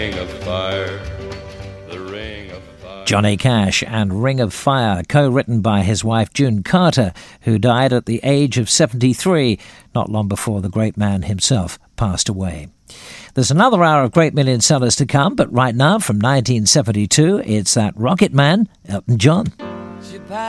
Ring of Fire, the Ring of Fire. Johnny Cash and Ring of Fire, co-written by his wife June Carter, who died at the age of 73, not long before the great man himself passed away. There's another hour of great million sellers to come, but right now, from 1972, it's that Rocket Man, Elton John.